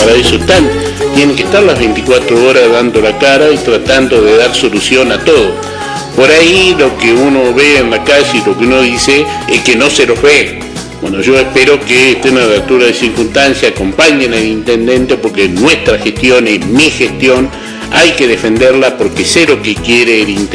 para eso están. Tienen que estar las 24 horas dando la cara y tratando de dar solución a todo. Por ahí lo que uno ve en la calle y lo que uno dice es que no se los ve. Bueno, yo espero que estén a la altura de circunstancias, acompañen al intendente, porque nuestra gestión es mi gestión, hay que defenderla porque sé lo que quiere el intendente.